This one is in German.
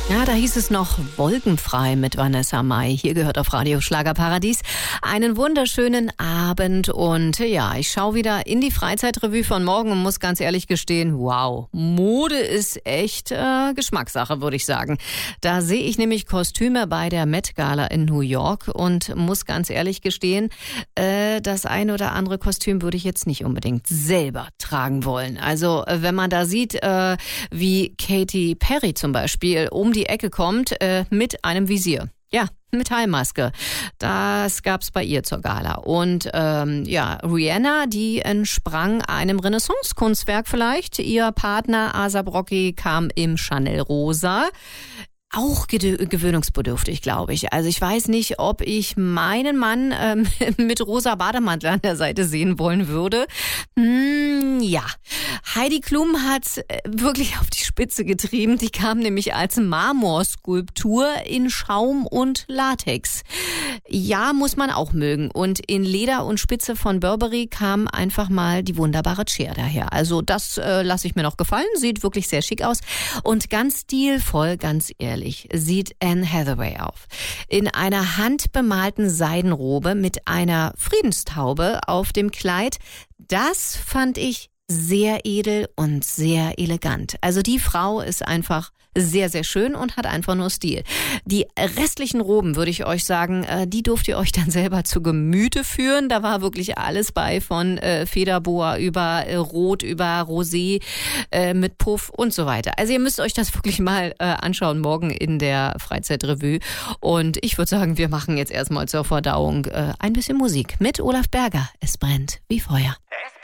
Ja, da hieß es noch wolkenfrei mit Vanessa Mai. Hier gehört auf Radio Schlagerparadies. Einen wunderschönen Abend und ja, ich schaue wieder in die Freizeitrevue von morgen und muss ganz ehrlich gestehen, wow, Mode ist echt Geschmackssache, würde ich sagen. Da sehe ich nämlich Kostüme bei der Met Gala in New York und muss ganz ehrlich gestehen, das ein oder andere Kostüm würde ich jetzt nicht unbedingt selber tragen wollen. Also wenn man da sieht, wie Katy Perry zum Beispiel um die Ecke kommt mit einem Visier. Ja, Metallmaske. Das gab's bei ihr zur Gala. Und Rihanna, die entsprang einem Renaissance-Kunstwerk vielleicht. Ihr Partner A$AP Rocky kam im Chanel Rosa. Auch gewöhnungsbedürftig, glaube ich. Also ich weiß nicht, ob ich meinen Mann mit rosa Bademantel an der Seite sehen wollen würde. Ja, Heidi Klum hat's wirklich auf die Spitze getrieben. Die kam nämlich als Marmorskulptur in Schaum und Latex. Ja, muss man auch mögen. Und in Leder und Spitze von Burberry kam einfach mal die wunderbare Cher daher. Also das lasse ich mir noch gefallen. Sieht wirklich sehr schick aus. Und ganz stilvoll, ganz ehrlich, sieht Anne Hathaway auf. In einer handbemalten Seidenrobe mit einer Friedenstaube auf dem Kleid. Das fand ich sehr edel und sehr elegant. Also die Frau ist einfach sehr, sehr schön und hat einfach nur Stil. Die restlichen Roben, würde ich euch sagen, die durft ihr euch dann selber zu Gemüte führen. Da war wirklich alles bei, von Federboa über Rot, über Rosé mit Puff und so weiter. Also ihr müsst euch das wirklich mal anschauen morgen in der Freizeitrevue. Und ich würde sagen, wir machen jetzt erstmal zur Verdauung ein bisschen Musik mit Olaf Berger. Es brennt wie Feuer.